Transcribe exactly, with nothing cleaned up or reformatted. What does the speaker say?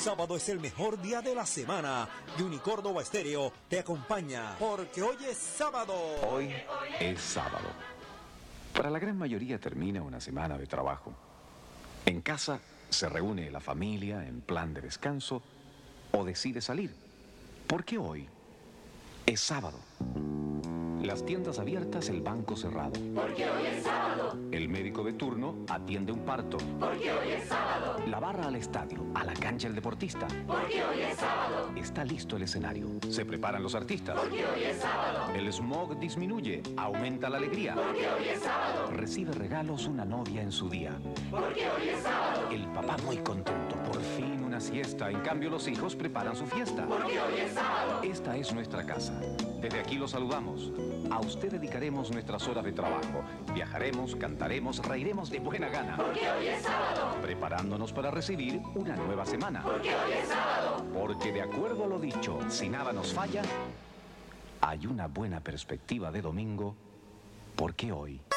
sábado es el mejor día de la semana y Unicórdoba Estéreo te acompaña porque hoy es sábado. Hoy es sábado. Para la gran mayoría termina una semana de trabajo. En casa se reúne la familia en plan de descanso o decide salir. Porque hoy es sábado. Las tiendas abiertas, el banco cerrado. Porque hoy es sábado. El médico de turno atiende un parto. Porque hoy es sábado. La barra al estadio, a la cancha el deportista. Porque hoy es sábado. Está listo el escenario. Se preparan los artistas. Porque hoy es sábado. El smog disminuye, aumenta la alegría. Porque hoy es sábado. Recibe regalos una novia en su día. Porque hoy es sábado. El papá muy contento, por fin una siesta. En cambio los hijos preparan su fiesta. Porque hoy es sábado. Esta es nuestra casa. Desde aquí los saludamos. A usted dedicaremos nuestras horas de trabajo. Viajaremos, cantaremos, reiremos de buena gana. Porque hoy es sábado. Preparándonos para recibir una nueva semana. Porque hoy es sábado. Porque de acuerdo a lo dicho, si nada nos falla, hay una buena perspectiva de domingo, porque hoy